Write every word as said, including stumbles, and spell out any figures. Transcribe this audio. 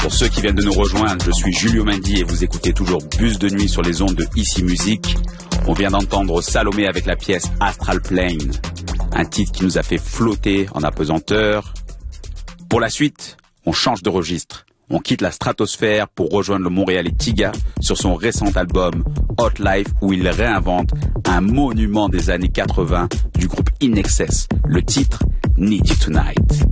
Pour ceux qui viennent de nous rejoindre, je suis Julio Mendy et vous écoutez toujours Bus de nuit sur les ondes de Ici Musique. On vient d'entendre Salomé avec la pièce Astral Plane, un titre qui nous a fait flotter en apesanteur. Pour la suite, on change de registre. On quitte la stratosphère pour rejoindre le Montréalais Tiga sur son récent album Hot Life où il réinvente un monument des années quatre-vingts du groupe In Excess. Le titre Need You Tonight.